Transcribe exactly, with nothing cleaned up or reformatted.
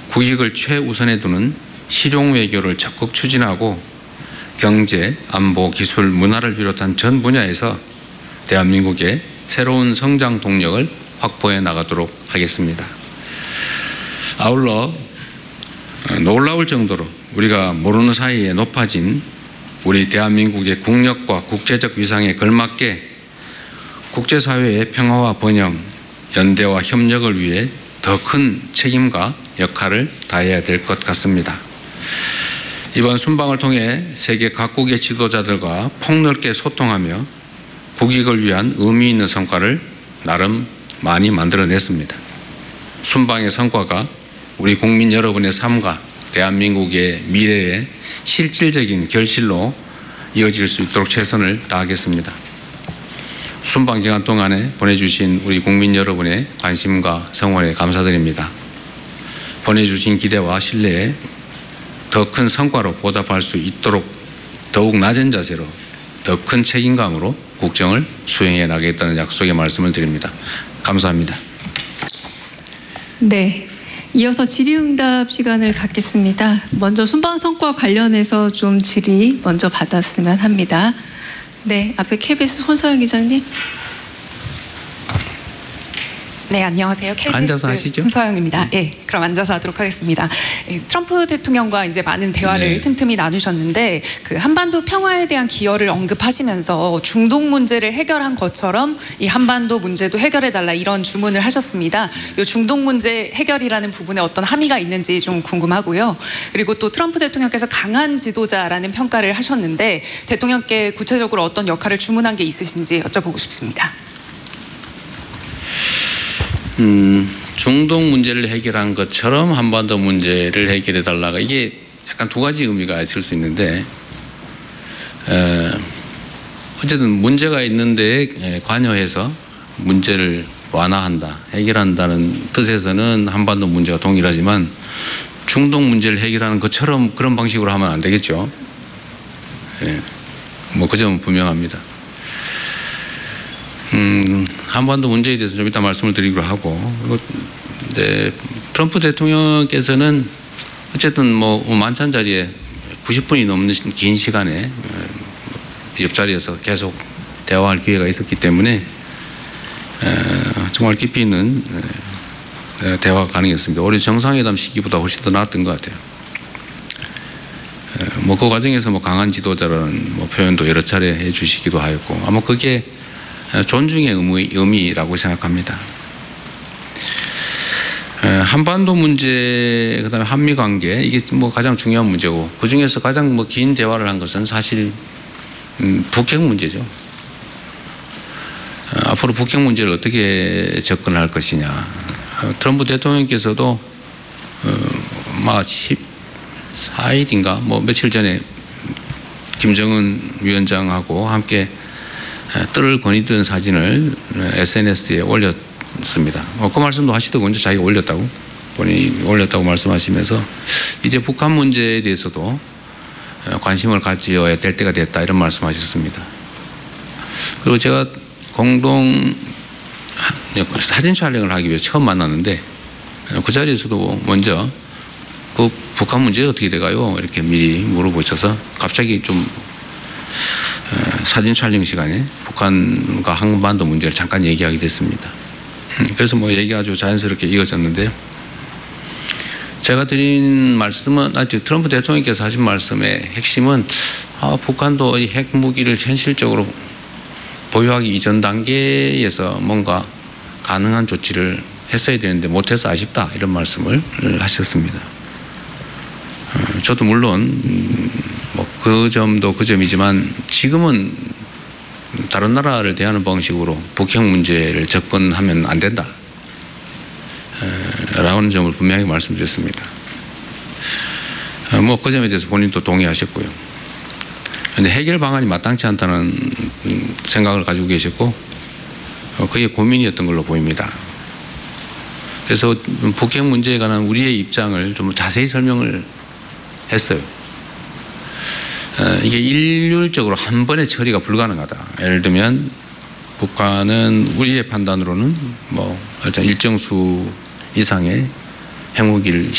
국익을 최우선에 두는 실용 외교를 적극 추진하고 경제, 안보, 기술, 문화를 비롯한 전 분야에서 대한민국의 새로운 성장 동력을 확보해 나가도록 하겠습니다. 아울러 놀라울 정도로 우리가 모르는 사이에 높아진 우리 대한민국의 국력과 국제적 위상에 걸맞게 국제사회의 평화와 번영, 연대와 협력을 위해 더 큰 책임과 역할을 다해야 될 것 같습니다. 이번 순방을 통해 세계 각국의 지도자들과 폭넓게 소통하며 국익을 위한 의미 있는 성과를 나름 많이 만들어냈습니다. 순방의 성과가 우리 국민 여러분의 삶과 대한민국의 미래의 실질적인 결실로 이어질 수 있도록 최선을 다하겠습니다. 순방 기간 동안에 보내주신 우리 국민 여러분의 관심과 성원에 감사드립니다. 보내주신 기대와 신뢰에 더 큰 성과로 보답할 수 있도록 더욱 낮은 자세로 더 큰 책임감으로 국정을 수행해 나가겠다는 약속의 말씀을 드립니다. 감사합니다. 네, 이어서 질의응답 시간을 갖겠습니다. 먼저 순방 성과 관련해서 좀 질의 먼저 받았으면 합니다. 네, 앞에 케이비에스 손서영 기자님. 네, 안녕하세요. 케이비에스 앉아서 하시죠. 손서영입니다. 예, 네, 그럼 앉아서 하도록 하겠습니다. 예, 트럼프 대통령과 이제 많은 대화를 네. 틈틈이 나누셨는데 그 한반도 평화에 대한 기여를 언급하시면서 중동 문제를 해결한 것처럼 이 한반도 문제도 해결해달라 이런 주문을 하셨습니다. 이 중동 문제 해결이라는 부분에 어떤 함의가 있는지 좀 궁금하고요. 그리고 또 트럼프 대통령께서 강한 지도자라는 평가를 하셨는데 대통령께 구체적으로 어떤 역할을 주문한 게 있으신지 여쭤보고 싶습니다. 음, 중동 문제를 해결한 것처럼 한반도 문제를 해결해 달라가 이게 약간 두 가지 의미가 있을 수 있는데 에, 어쨌든 문제가 있는데 관여해서 문제를 완화한다, 해결한다는 뜻에서는 한반도 문제가 동일하지만 중동 문제를 해결하는 것처럼 그런 방식으로 하면 안 되겠죠. 예, 뭐 그 점은 분명합니다. 음, 한반도 문제에 대해서 좀 이따 말씀을 드리기로 하고, 네, 트럼프 대통령께서는 어쨌든 뭐 만찬 자리에 구십 분이 넘는 긴 시간에 옆자리에서 계속 대화할 기회가 있었기 때문에 정말 깊이 있는 대화가 가능했습니다. 올해 정상회담 시기보다 훨씬 더 나았던 것 같아요. 뭐 그 과정에서 뭐 강한 지도자라는 뭐 표현도 여러 차례 해주시기도 하였고, 아마 그게 존중의 의미, 의미라고 생각합니다. 한반도 문제, 그다음에 한미 관계, 이게 뭐 가장 중요한 문제고, 그 중에서 가장 뭐 긴 대화를 한 것은 사실 음, 북핵 문제죠. 앞으로 북핵 문제를 어떻게 접근할 것이냐. 트럼프 대통령께서도 막 십사 일인가 뭐 며칠 전에 김정은 위원장하고 함께 뜰을 거니던 사진을 에스엔에스에 올렸습니다. 어, 그 말씀도 하시더군요. 자기가 올렸다고. 본인이 올렸다고 말씀하시면서 이제 북한 문제에 대해서도 관심을 가져야 될 때가 됐다 이런 말씀하셨습니다. 그리고 제가 공동 사진 촬영을 하기 위해 처음 만났는데 그 자리에서도 먼저 그 북한 문제 어떻게 돼가요? 이렇게 미리 물어보셔서 갑자기 좀 사진 촬영 시간에 북한과 한반도 문제를 잠깐 얘기하게 됐습니다. 그래서 뭐 얘기가 아주 자연스럽게 이어졌는데요. 제가 드린 말씀은, 아주 트럼프 대통령께서 하신 말씀의 핵심은 아, 북한도 이 핵무기를 현실적으로 보유하기 이전 단계에서 뭔가 가능한 조치를 했어야 되는데 못해서 아쉽다 이런 말씀을 하셨습니다. 저도 물론 뭐 그 점도 그 점이지만 지금은 다른 나라를 대하는 방식으로 북핵 문제를 접근하면 안 된다 라는 점을 분명히 말씀드렸습니다. 뭐 그 점에 대해서 본인도 동의하셨고요. 그런데 해결 방안이 마땅치 않다는 생각을 가지고 계셨고 그게 고민이었던 걸로 보입니다. 그래서 북핵 문제에 관한 우리의 입장을 좀 자세히 설명을 했어요. 이게 일률적으로 한 번에 처리가 불가능하다. 예를 들면 북한은 우리의 판단으로는 뭐 일정 수 이상의 핵무기를